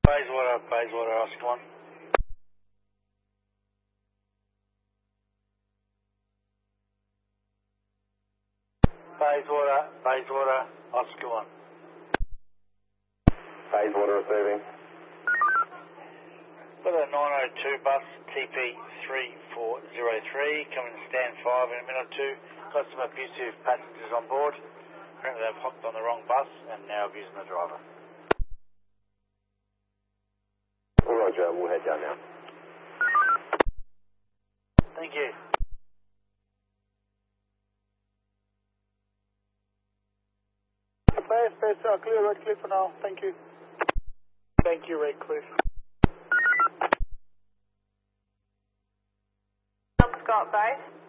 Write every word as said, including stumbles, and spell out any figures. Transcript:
Bayswater, Bayswater, Oscar one. Bayswater, Bayswater, Oscar one. Bayswater receiving. Got a nine oh two bus, T P three four zero three, coming to stand five in a minute or two. Got some abusive passengers on board. Apparently they've hopped on the wrong bus and now abusing the driver. All right, Joe, we'll head down now. Thank you. Space, space, uh, clear, Redcliffe for now. Thank you. Thank you, Redcliffe. Scott Base.